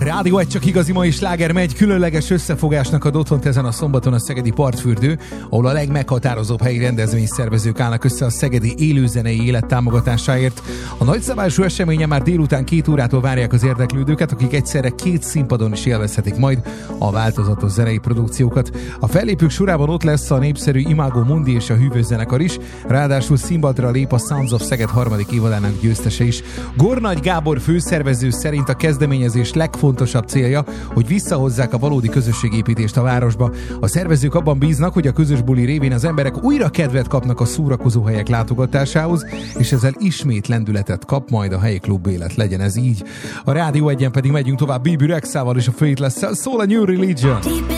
Rádió egy csak igazi mai sláger megy, különleges összefogásnak ad otthont ezen a szombaton a szegedi Partfürdő, ahol a legmeghatározóbb helyi rendezvényszervezők állnak össze a szegedi élőzenei élet támogatásáért. A nagyszabású eseményen már délután 2 órától várják az érdeklődőket, akik egyszerre 2 színpadon is élvezhetik majd a változatos zenei produkciókat. A fellépők sorában ott lesz a népszerű Imago Mundi és a hűvöszenekar is, ráadásul színpadra lép a Sounds of Szeged 3. évadának győztese is. Gornagy Gábor főszervező szerint a kezdeményezés legfontosabb célja, hogy visszahozzák a valódi közösségépítést a városba. A szervezők abban bíznak, hogy a közös buli révén az emberek újra kedvet kapnak a szórakozóhelyek látogatásához, és ezzel ismét lendületet kap majd a helyi klub élet. Legyen ez így. A Rádió 1-en pedig megyünk tovább Bibi Rexával és a Faithless-szel, szól a New Religion.